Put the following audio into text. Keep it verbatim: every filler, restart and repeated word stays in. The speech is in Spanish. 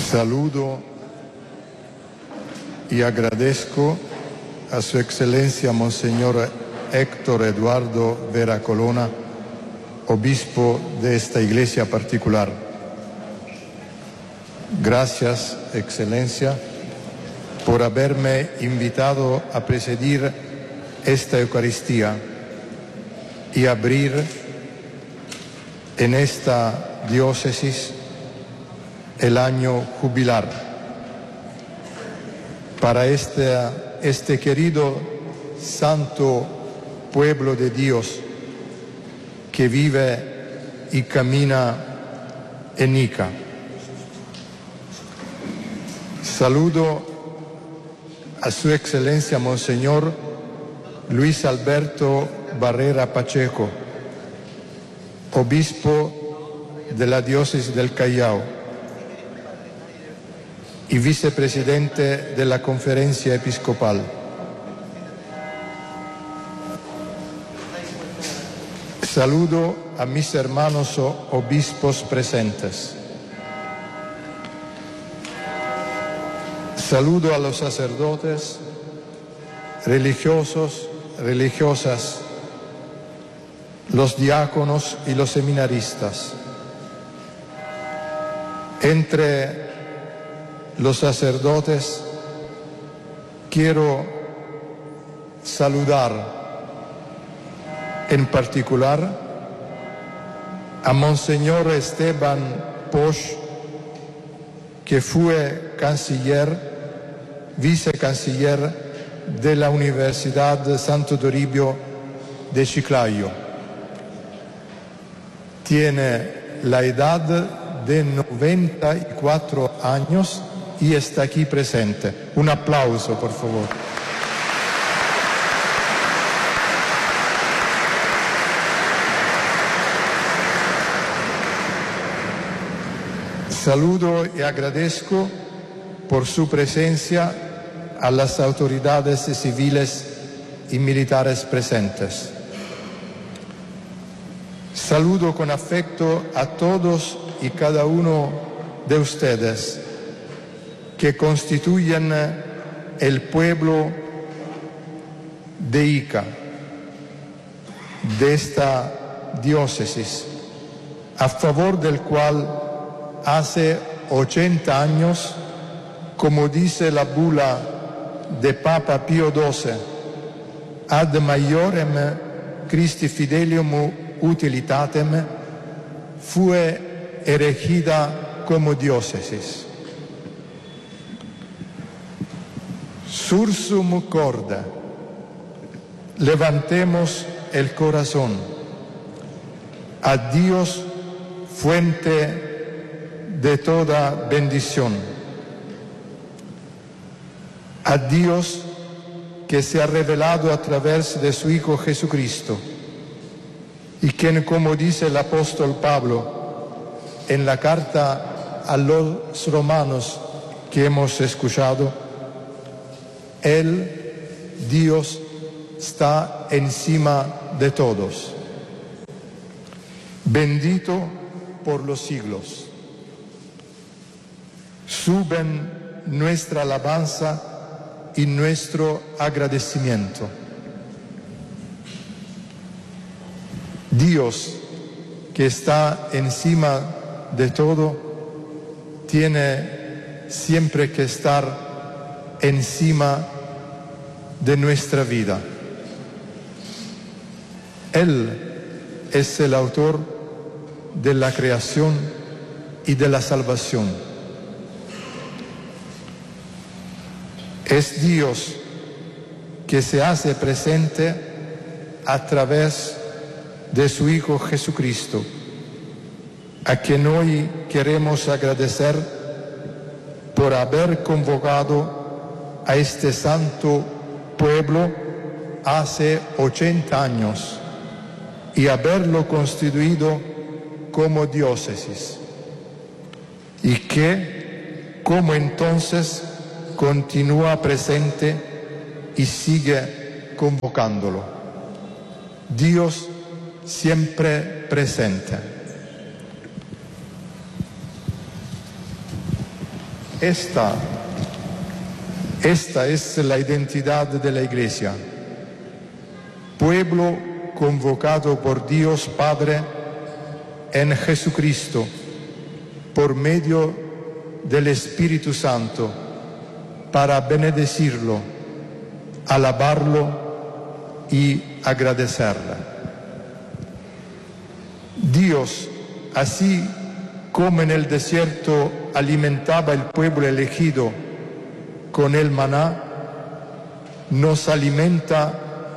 Saludo y agradezco a Su Excelencia Monseñor Héctor Eduardo Vera Colonna, obispo de esta iglesia particular. Gracias, Excelencia, por haberme invitado a presidir esta Eucaristía y abrir en esta diócesis el año jubilar para este, este querido santo pueblo de Dios que vive y camina en Ica. Saludo a Su Excelencia Monseñor Luis Alberto Barrera Pacheco, obispo de la diócesis del Callao y vicepresidente de la Conferencia Episcopal. Saludo a mis hermanos obispos presentes. Saludo a los sacerdotes, religiosos, religiosas, los diáconos y los seminaristas. Entre los sacerdotes quiero saludar en particular a Monseñor Esteban Posch, que fue canciller, vicecanciller de la Universidad de Santo Toribio de Chiclayo. Tiene la edad de noventa y cuatro años y está aquí presente. Un aplauso, por favor. Saludo y agradezco por su presencia a las autoridades civiles y militares presentes. Saludo con afecto a todos y cada uno de ustedes que constituyen el pueblo de Ica, de esta diócesis, a favor del cual hace ochenta años, como dice la bula de Papa Pío doce, ad maiorem Christi fidelium utilitatem, fue erigida como diócesis. Sursum corda, levantemos el corazón a Dios, fuente de toda bendición, a Dios que se ha revelado a través de su Hijo Jesucristo y quien, como dice el apóstol Pablo en la carta a los romanos que hemos escuchado, Él, Dios, está encima de todos. Bendito por los siglos. Suben nuestra alabanza y nuestro agradecimiento. Dios, que está encima de todo, tiene siempre que estar encima de nuestra vida. Él es el autor de la creación y de la salvación. Es Dios que se hace presente a través de su Hijo Jesucristo, a quien hoy queremos agradecer por haber convocado a este santo pueblo hace ochenta años y haberlo constituido como diócesis, y que, como entonces, continúa presente y sigue convocándolo. Dios siempre presente. Esta, esta es la identidad de la Iglesia. Pueblo convocado por Dios Padre en Jesucristo por medio del Espíritu Santo para bendecirlo, alabarlo y agradecerle. Dios, así como en el desierto alimentaba el pueblo elegido con el maná, nos alimenta